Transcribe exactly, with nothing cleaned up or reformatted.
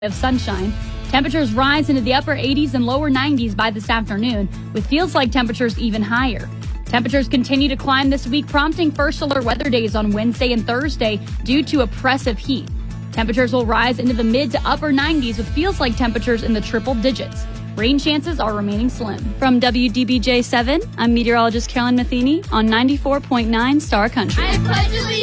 of sunshine. Temperatures rise into the upper eighties and lower nineties by this afternoon, with feels-like temperatures even higher. Temperatures continue to climb this week, prompting first alert weather days on Wednesday and Thursday due to oppressive heat. Temperatures will rise into the mid to upper nineties with feels-like temperatures in the triple digits. Rain chances are remaining slim. From W D B J seven, I'm meteorologist Carolyn Matheny on ninety-four point nine Star Country.